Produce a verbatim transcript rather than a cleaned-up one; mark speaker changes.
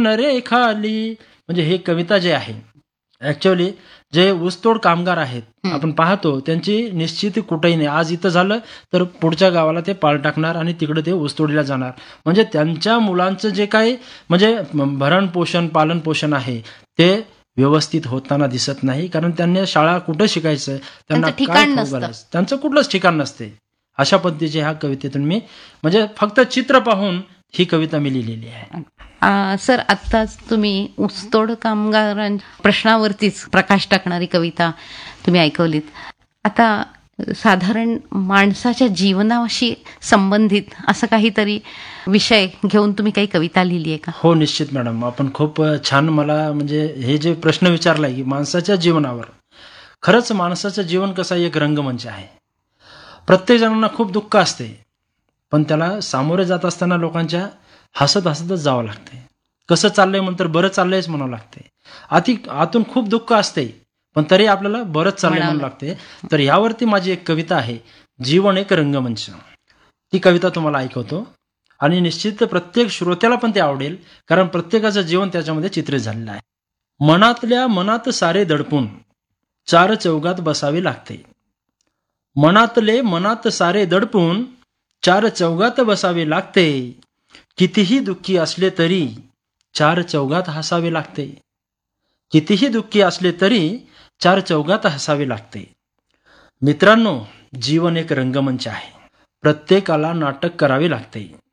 Speaker 1: नरे खाली, म्हणजे हे कविता जे आहे ऍक्च्युअली जे ऊसतोड कामगार आहेत
Speaker 2: हं.
Speaker 1: आपण पाहतो त्यांची निश्चित कुठेही नाही, आज इथं झालं तर पुढच्या गावाला ते पाल टाकणार आणि तिकडे ते ऊसतोडीला जाणार. म्हणजे त्यांच्या मुलांचं जे काही म्हणजे भरण पोषण पालन पोषण आहे ते व्यवस्थित होताना दिसत नाही, कारण त्यांना शाळा कुठं शिकायचं, त्यांना
Speaker 2: त्यांचं
Speaker 1: काय
Speaker 2: ठिकाण
Speaker 1: खाऊ
Speaker 2: नसतं.
Speaker 1: घालायचं, त्यांचं कुठलंच ठिकाण नसते. अशा पद्धतीच्या ह्या कवितेतून मी म्हणजे फक्त चित्र पाहून ही कविता मी लिहिलेली आहे.
Speaker 2: आ, सर आत्ताच तुम्ही ऊसतोड कामगारांच्या प्रश्नावरतीच प्रकाश टाकणारी कविता तुम्ही ऐकवलीत. आता साधारण माणसाच्या जीवनाशी संबंधित असं काहीतरी विषय घेऊन तुम्ही काही कविता लिहिली आहे का?
Speaker 1: हो निश्चित मॅडम, आपण खूप छान मला म्हणजे हे जे प्रश्न विचारलाय की माणसाच्या जीवनावर, खरंच माणसाचं जीवन कसं एक रंगमंच आहे. प्रत्येक जणांना खूप दुःख असते, पण त्याला सामोरे जात असताना लोकांच्या हसत हसतच जावं लागते. कसं चाललंय म्हणतर बरं चाललंयच म्हणावं लागते. आती आतून खूप दुःख असते पण तरी आपल्याला बरंच चाललंय
Speaker 2: म्हणावं
Speaker 1: म्हणून लागते. तर यावरती माझी एक कविता आहे, जीवन एक रंगमंच. ती कविता तुम्हाला ऐकवतो आणि निश्चित प्रत्येक श्रोत्याला पण ते आवडेल, कारण प्रत्येकाचं जीवन त्याच्यामध्ये चित्रित झालेलं आहे. मनातल्या मनात सारे दडपून चार चौघात बसावे लागते. मनातले मनात सारे दडपून चार चौघात बसावे लागते. कितीही दुःखी असले तरी चार चौघात हसावे लागते. कितीही दुःखी असले तरी चार चौघात हसावे लागते. मित्रांनो, जीवन एक रंगमंच आहे. प्रत्येकाला नाटक करावे लागते.